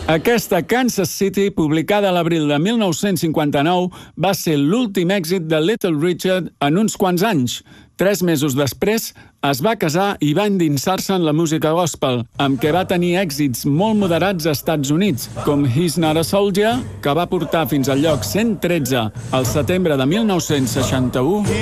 Aquesta Kansas City, publicada a l'abril de 1959, va ser l'últim èxit de Little Richard en uns quants anys. 3 mesos després, es va casar i va endinsar-se en la música gospel, amb què va tenir èxits molt moderats als Estats Units, com He's Not a Soldier, que va portar fins al lloc 113 al setembre de 1961,